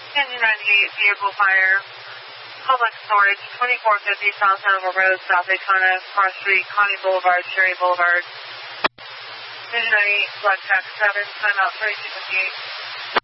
Engine 98, vehicle fire, public storage, 2450 South Hanover Road, South Daytona, Cross Street, Connie Boulevard, Cherry Boulevard. Engine 98, flight tax 7, timeout 3258.